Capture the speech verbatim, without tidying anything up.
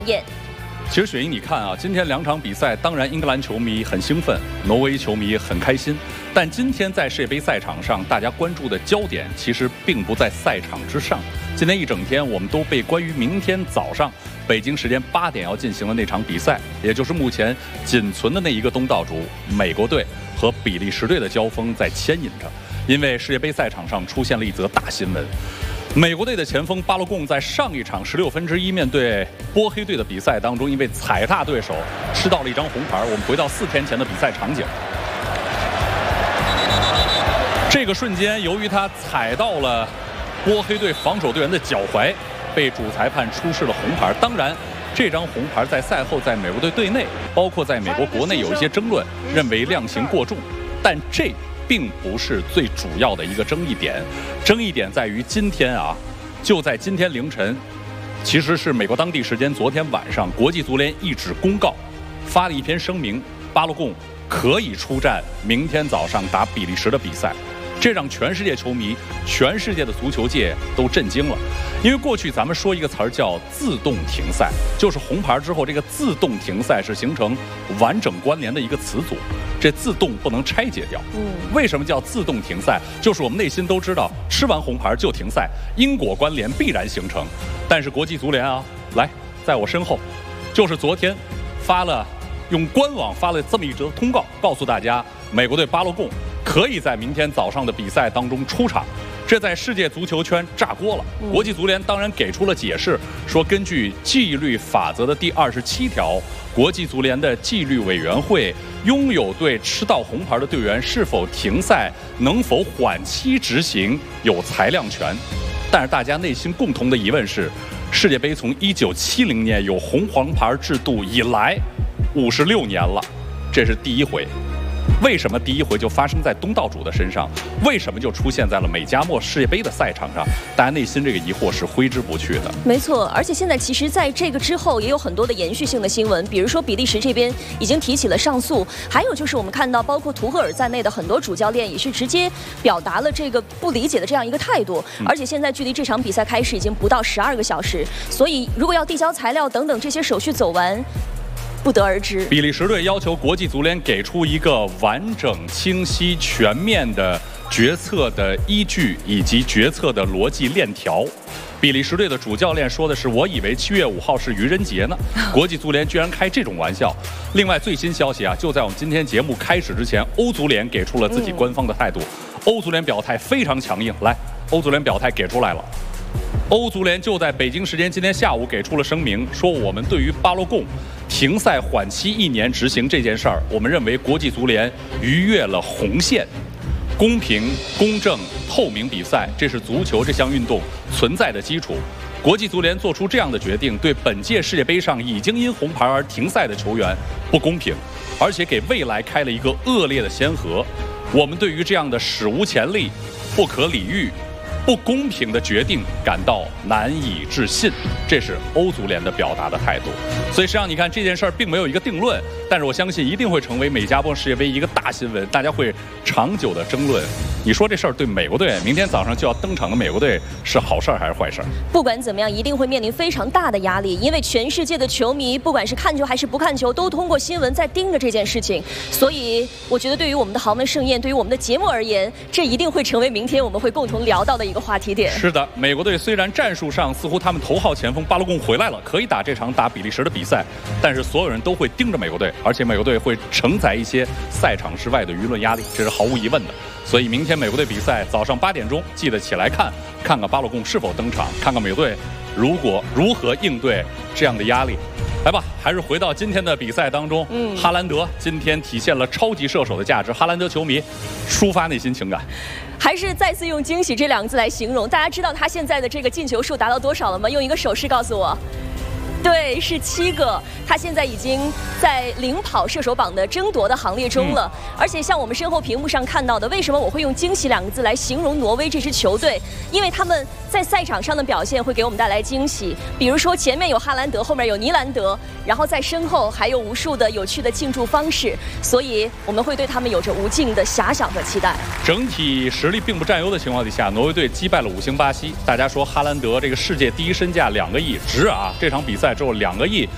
燕。 其实雪莹，你看啊，今天两场比赛，当然英格兰球迷很兴奋，挪威球迷很开心。但今天在世界杯赛场上，大家关注的焦点其实并不在赛场之上。今天一整天，我们都被关于明天早上北京时间八点要进行的那场比赛，也就是目前仅存的那一个东道主美国队和比利时队的交锋在牵引着。因为世界杯赛场上出现了一则大新闻。美国队的前锋巴洛贡在上一场十六分之一面对波黑队的比赛当中，因为踩踏对手吃到了一张红牌。我们回到四天前的比赛场景，这个瞬间，由于他踩到了波黑队防守队员的脚踝，被主裁判出示了红牌。当然，这张红牌在赛后在美国队队内，包括在美国国内有一些争论，认为量刑过重，但这并不是最主要的一个争议点，争议点在于今天啊，就在今天凌晨，其实是美国当地时间昨天晚上，国际足联一纸公告发了一篇声明，巴洛贡可以出战明天早上打比利时的比赛。这让全世界球迷、全世界的足球界都震惊了，因为过去咱们说一个词儿叫自动停赛，就是红牌之后这个自动停赛是形成完整关联的一个词组，这自动不能拆解掉。嗯，为什么叫自动停赛？就是我们内心都知道，吃完红牌就停赛，因果关联必然形成。但是国际足联啊，来，在我身后，就是昨天发了用官网发了这么一则通告，告诉大家，美国队巴洛贡可以在明天早上的比赛当中出场，这在世界足球圈炸锅了。国际足联当然给出了解释，说根据纪律法则的第二十七条，国际足联的纪律委员会拥有对吃到红牌的队员是否停赛、能否缓期执行有裁量权。但是大家内心共同的疑问是，世界杯从一九七零年有红黄牌制度以来，五十六年了，这是第一回。为什么第一回就发生在东道主的身上？为什么就出现在了美加墨世界杯的赛场上？大家内心这个疑惑是挥之不去的。 没错，而且现在其实在这个之后也有很多的延续性的新闻，比如说比利时这边已经提起了上诉，还有就是我们看到包括图赫尔在内的很多主教练也是直接表达了这个不理解的这样一个态度。嗯、而且现在距离这场比赛开始已经不到十二个小时，所以如果要递交材料等等这些手续走完，不得而知。 比利时队要求国际足联给出一个完整、清晰、全面的决策的依据以及决策的逻辑链条。比利时队的主教练说的是：“我以为七月五号是愚人节呢。”国际足联居然开这种玩笑。另外，最新消息啊，就在我们今天节目开始之前，欧足联给出了自己官方的态度。嗯、欧足联表态非常强硬，来，欧足联表态给出来了。欧足联就在北京时间今天下午给出了声明，说我们对于巴洛贡停赛缓期一年执行这件事儿，我们认为国际足联逾越了红线。公平、公正、透明比赛，这是足球这项运动存在的基础。国际足联做出这样的决定，对本届世界杯上已经因红牌而停赛的球员不公平，而且给未来开了一个恶劣的先河。我们对于这样的史无前例、不可理喻、不公平的决定感到难以置信，这是欧足联的表达的态度。所以实际上你看这件事儿并没有一个定论，但是我相信一定会成为美加墨世界杯一个大新闻，大家会长久的争论。你说这事儿对美国队明天早上就要登场的美国队是好事儿还是坏事儿？ 不管怎么样，一定会面临非常大的压力，因为全世界的球迷，不管是看球还是不看球，都通过新闻在盯着这件事情。所以我觉得对于我们的豪门盛宴，对于我们的节目而言，这一定会成为明天我们会共同聊到的一个话题点。 是的，美国队虽然战术上似乎他们头号前锋巴洛贡回来了，可以打这场打比利时的比赛，但是所有人都会盯着美国队，而且美国队会承载一些赛场之外的舆论压力，这是毫无疑问的。所以明天美国队比赛早上八点钟记得起来看，看看巴洛贡是否登场，看看美国队如果如何应对这样的压力。来吧，还是回到今天的比赛当中。嗯，哈兰德今天体现了超级射手的价值，哈兰德球迷抒发内心情感。 还是再次用惊喜这两个字来形容。大家知道他现在的这个进球数达到多少了吗？用一个手势告诉我。对，是七个。他现在已经在领跑射手榜的争夺的行列中了。嗯、而且像我们身后屏幕上看到的，为什么我会用惊喜两个字来形容挪威这支球队？因为他们在赛场上的表现会给我们带来惊喜。比如说前面有哈兰德，后面有尼兰德，然后在身后还有无数的有趣的庆祝方式，所以我们会对他们有着无尽的遐想和期待。 整体实力并不占优的情况底下，挪威队击败了五星巴西。大家说哈兰德这个世界第一身价两个亿，值啊！这场比赛之后两个亿